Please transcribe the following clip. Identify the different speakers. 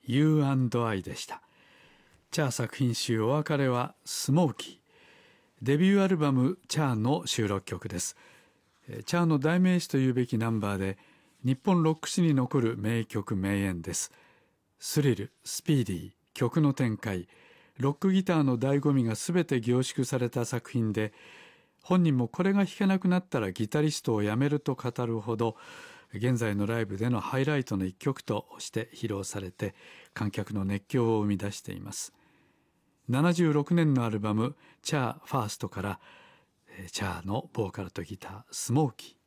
Speaker 1: You and I でした。チャー作品集お別れはスモーキー。デビューアルバムチャーの収録曲です。チャーの代名詞というべきナンバーで日本ロック史に残る名曲名演です。スリル、スピーディー、曲の展開、ロックギターの醍醐味が全て凝縮された作品で、本人もこれが弾けなくなったらギタリストを辞めると語るほど、現在のライブでのハイライトの一曲として披露されて、観客の熱狂を生み出しています。76年のアルバムチャーファーストからチャーのボーカルとギタースモーキー。